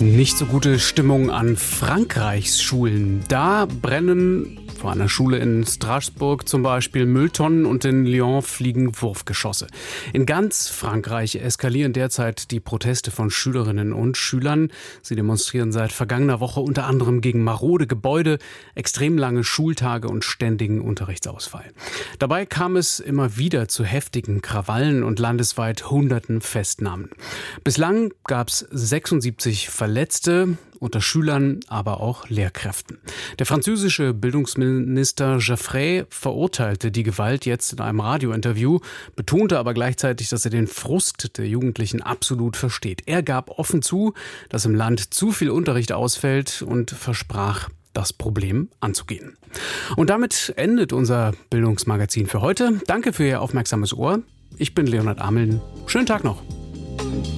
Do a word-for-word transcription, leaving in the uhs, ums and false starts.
Nicht so gute Stimmung an Frankreichs Schulen. Da brennen vor einer Schule in Straßburg zum Beispiel Mülltonnen und in Lyon fliegen Wurfgeschosse. In ganz Frankreich eskalieren derzeit die Proteste von Schülerinnen und Schülern. Sie demonstrieren seit vergangener Woche unter anderem gegen marode Gebäude, extrem lange Schultage und ständigen Unterrichtsausfall. Dabei kam es immer wieder zu heftigen Krawallen und landesweit hunderten Festnahmen. Bislang gab es sechsundsiebzig Verletzte, unter Schülern, aber auch Lehrkräften. Der französische Bildungsminister Jaffray verurteilte die Gewalt jetzt in einem Radiointerview, betonte aber gleichzeitig, dass er den Frust der Jugendlichen absolut versteht. Er gab offen zu, dass im Land zu viel Unterricht ausfällt und versprach, das Problem anzugehen. Und damit endet unser Bildungsmagazin für heute. Danke für Ihr aufmerksames Ohr. Ich bin Leonhard Ameln. Schönen Tag noch.